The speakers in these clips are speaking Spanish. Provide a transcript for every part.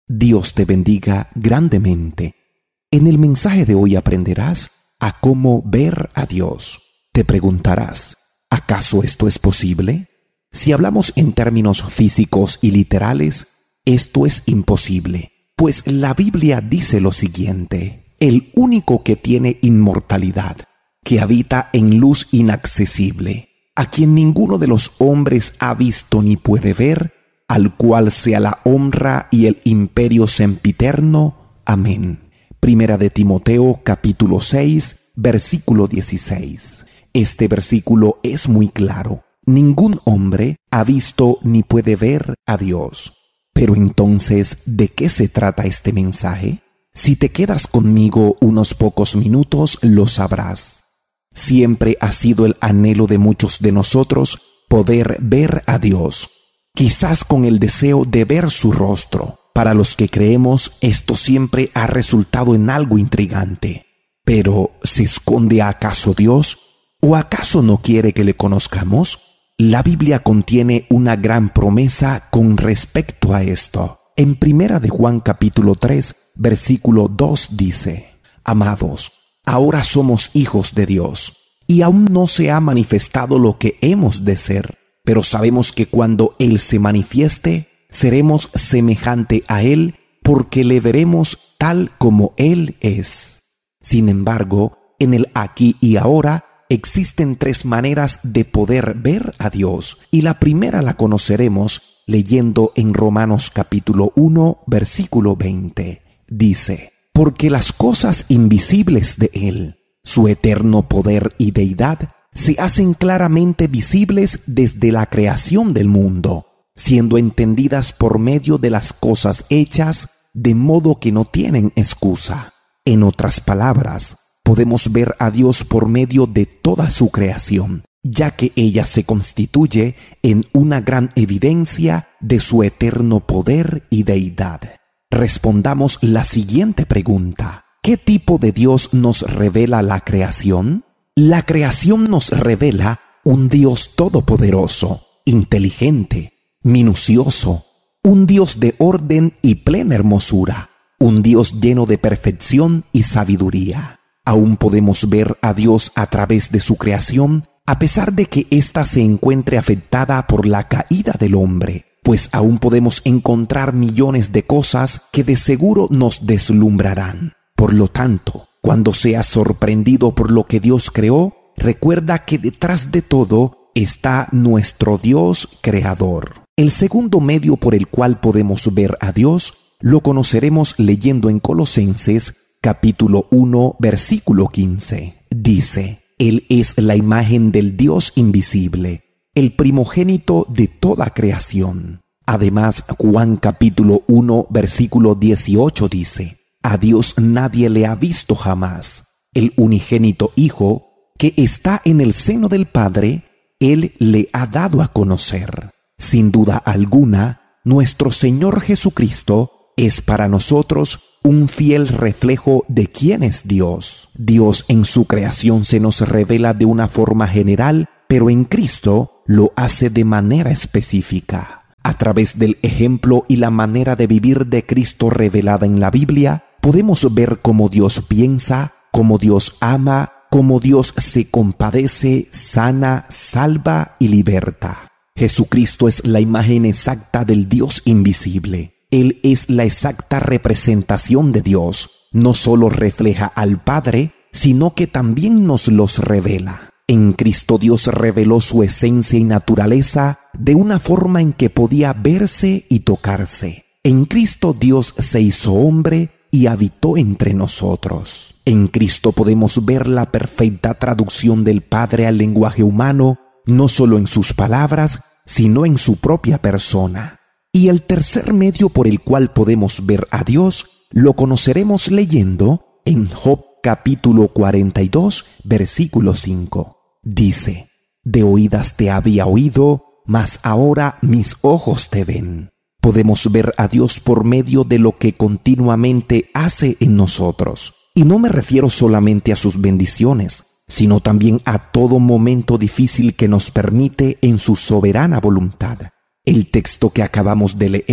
Dios te bendiga grandemente. En el mensaje de hoy aprenderás a cómo ver a Dios. Te preguntarás, ¿acaso esto es posible? Si hablamos en términos físicos y literales, esto es imposible, pues la Biblia dice lo siguiente: el único que tiene inmortalidad, que habita en luz inaccesible, a quien ninguno de los hombres ha visto ni puede ver, al cual sea la honra y el imperio sempiterno. Amén. Primera de Timoteo, capítulo 6, versículo 16. Este versículo es muy claro. Ningún hombre ha visto ni puede ver a Dios. Pero entonces, ¿de qué se trata este mensaje? Si te quedas conmigo unos pocos minutos, lo sabrás. Siempre ha sido el anhelo de muchos de nosotros poder ver a Dios, quizás con el deseo de ver su rostro. Para los que creemos, esto siempre ha resultado en algo intrigante. Pero, ¿se esconde acaso Dios? ¿O acaso no quiere que le conozcamos? La Biblia contiene una gran promesa con respecto a esto. En Primera de Juan capítulo 3, versículo 2 dice: Amados, ahora somos hijos de Dios, y aún no se ha manifestado lo que hemos de ser. Pero sabemos que cuando Él se manifieste, seremos semejante a Él, porque le veremos tal como Él es. Sin embargo, en el aquí y ahora existen tres maneras de poder ver a Dios, y la primera la conoceremos leyendo en Romanos capítulo 1, versículo 20. Dice: Porque las cosas invisibles de Él, su eterno poder y deidad, se hacen claramente visibles desde la creación del mundo, siendo entendidas por medio de las cosas hechas, de modo que no tienen excusa. En otras palabras, podemos ver a Dios por medio de toda su creación, ya que ella se constituye en una gran evidencia de su eterno poder y deidad. Respondamos la siguiente pregunta: ¿qué tipo de Dios nos revela la creación? La creación nos revela un Dios todopoderoso, inteligente, minucioso, un Dios de orden y plena hermosura, un Dios lleno de perfección y sabiduría. Aún podemos ver a Dios a través de su creación, a pesar de que ésta se encuentre afectada por la caída del hombre, pues aún podemos encontrar millones de cosas que de seguro nos deslumbrarán. Por lo tanto, cuando seas sorprendido por lo que Dios creó, recuerda que detrás de todo está nuestro Dios creador. El segundo medio por el cual podemos ver a Dios lo conoceremos leyendo en Colosenses capítulo 1, versículo 15. Dice: Él es la imagen del Dios invisible, el primogénito de toda creación. Además, Juan capítulo 1, versículo 18 dice: A Dios nadie le ha visto jamás. El unigénito Hijo, que está en el seno del Padre, Él le ha dado a conocer. Sin duda alguna, nuestro Señor Jesucristo es para nosotros un fiel reflejo de quién es Dios. Dios en su creación se nos revela de una forma general, pero en Cristo lo hace de manera específica. A través del ejemplo y la manera de vivir de Cristo revelada en la Biblia, podemos ver cómo Dios piensa, cómo Dios ama, cómo Dios se compadece, sana, salva y liberta. Jesucristo es la imagen exacta del Dios invisible. Él es la exacta representación de Dios. No solo refleja al Padre, sino que también nos los revela. En Cristo Dios reveló su esencia y naturaleza de una forma en que podía verse y tocarse. En Cristo Dios se hizo hombre y habitó entre nosotros. En Cristo podemos ver la perfecta traducción del Padre al lenguaje humano, no solo en sus palabras, sino en su propia persona. Y el tercer medio por el cual podemos ver a Dios lo conoceremos leyendo en Job capítulo 42, versículo 5. Dice: De oídas te había oído, mas ahora mis ojos te ven. Podemos ver a Dios por medio de lo que continuamente hace en nosotros. Y no me refiero solamente a sus bendiciones, sino también a todo momento difícil que nos permite en su soberana voluntad. El texto que acabamos de leer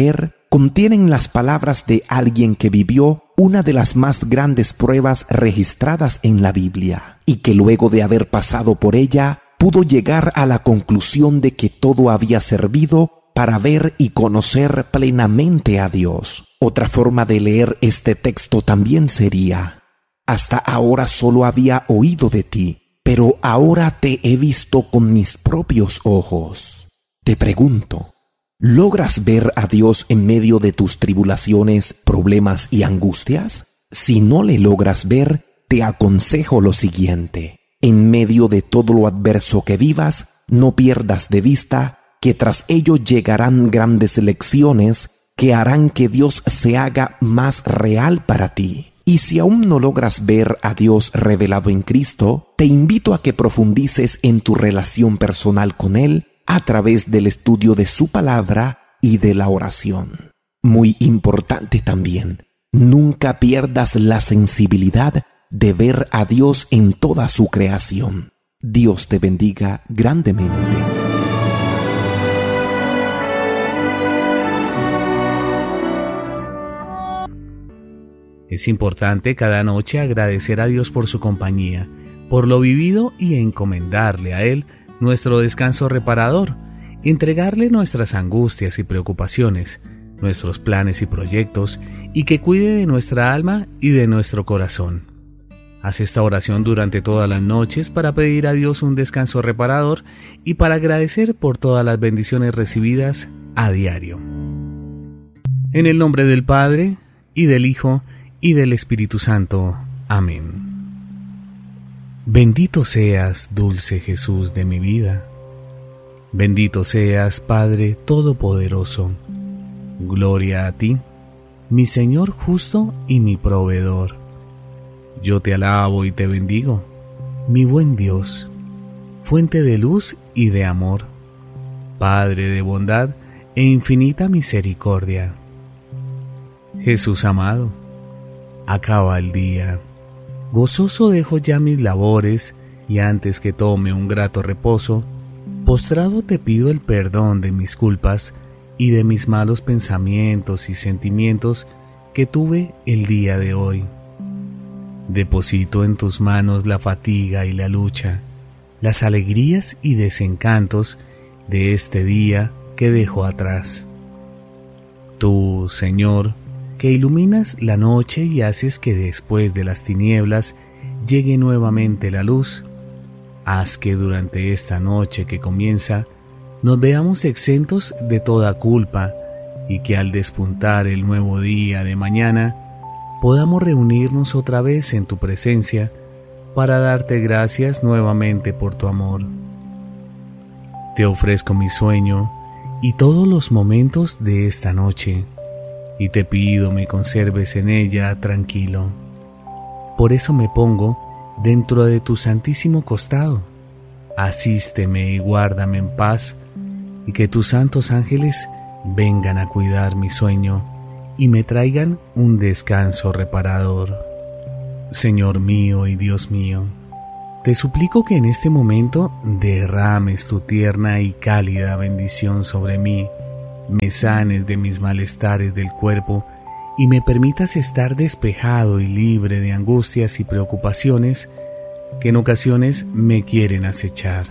contienen las palabras de alguien que vivió una de las más grandes pruebas registradas en la Biblia y que luego de haber pasado por ella pudo llegar a la conclusión de que todo había servido para ver y conocer plenamente a Dios. Otra forma de leer este texto también sería: hasta ahora solo había oído de ti, pero ahora te he visto con mis propios ojos. Te pregunto, ¿logras ver a Dios en medio de tus tribulaciones, problemas y angustias? Si no le logras ver, te aconsejo lo siguiente: en medio de todo lo adverso que vivas, no pierdas de vista que tras ello llegarán grandes lecciones que harán que Dios se haga más real para ti. Y si aún no logras ver a Dios revelado en Cristo, te invito a que profundices en tu relación personal con Él a través del estudio de su palabra y de la oración. Muy importante también, nunca pierdas la sensibilidad de ver a Dios en toda su creación. Dios te bendiga grandemente. Es importante cada noche agradecer a Dios por su compañía, por lo vivido y encomendarle a Él nuestro descanso reparador, entregarle nuestras angustias y preocupaciones, nuestros planes y proyectos, y que cuide de nuestra alma y de nuestro corazón. Haz esta oración durante todas las noches para pedir a Dios un descanso reparador y para agradecer por todas las bendiciones recibidas a diario. En el nombre del Padre, y del Hijo, y del Espíritu Santo. Amén. Bendito seas, dulce Jesús de mi vida. Bendito seas, Padre Todopoderoso. Gloria a ti, mi Señor justo y mi proveedor. Yo te alabo y te bendigo, mi buen Dios, fuente de luz y de amor, Padre de bondad e infinita misericordia. Jesús amado, acaba el día. Gozoso dejo ya mis labores y antes que tome un grato reposo, postrado te pido el perdón de mis culpas y de mis malos pensamientos y sentimientos que tuve el día de hoy. Deposito en tus manos la fatiga y la lucha, las alegrías y desencantos de este día que dejo atrás. Tú, Señor, que iluminas la noche y haces que después de las tinieblas llegue nuevamente la luz, haz que durante esta noche que comienza nos veamos exentos de toda culpa y que al despuntar el nuevo día de mañana podamos reunirnos otra vez en tu presencia para darte gracias nuevamente por tu amor. Te ofrezco mi sueño y todos los momentos de esta noche, y te pido me conserves en ella tranquilo. Por eso me pongo dentro de tu santísimo costado. Asísteme y guárdame en paz, y que tus santos ángeles vengan a cuidar mi sueño y me traigan un descanso reparador. Señor mío y Dios mío, te suplico que en este momento derrames tu tierna y cálida bendición sobre mí, me sanes de mis malestares del cuerpo y me permitas estar despejado y libre de angustias y preocupaciones que en ocasiones me quieren acechar.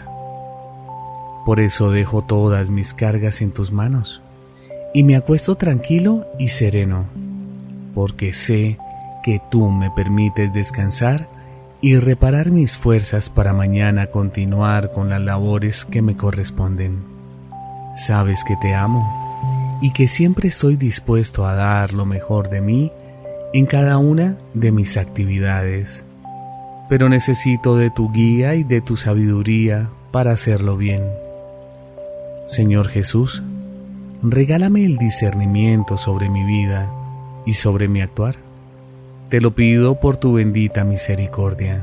Por eso dejo todas mis cargas en tus manos y me acuesto tranquilo y sereno, porque sé que tú me permites descansar y reparar mis fuerzas para mañana continuar con las labores que me corresponden. Sabes que te amo y que siempre estoy dispuesto a dar lo mejor de mí en cada una de mis actividades, pero necesito de tu guía y de tu sabiduría para hacerlo bien. Señor Jesús, regálame el discernimiento sobre mi vida y sobre mi actuar. Te lo pido por tu bendita misericordia.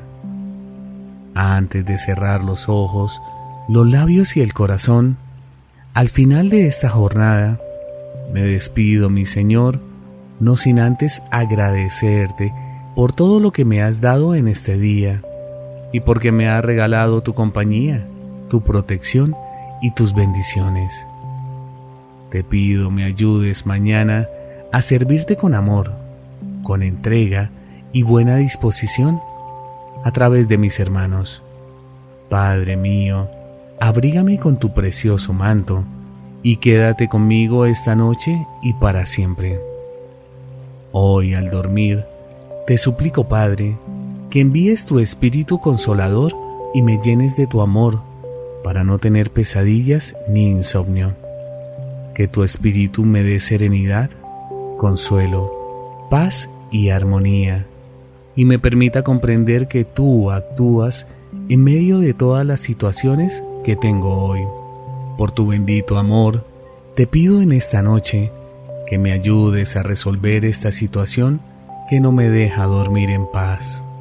Antes de cerrar los ojos, los labios y el corazón, al final de esta jornada, me despido, mi Señor, no sin antes agradecerte por todo lo que me has dado en este día y porque me has regalado tu compañía, tu protección y tus bendiciones. Te pido me ayudes mañana a servirte con amor, con entrega y buena disposición a través de mis hermanos. Padre mío, abrígame con tu precioso manto y quédate conmigo esta noche y para siempre. Hoy al dormir, te suplico, Padre, que envíes tu Espíritu Consolador y me llenes de tu amor para no tener pesadillas ni insomnio. Que tu Espíritu me dé serenidad, consuelo, paz y armonía, y me permita comprender que tú actúas en medio de todas las situaciones que tengo hoy. Por tu bendito amor, te pido en esta noche que me ayudes a resolver esta situación que no me deja dormir en paz.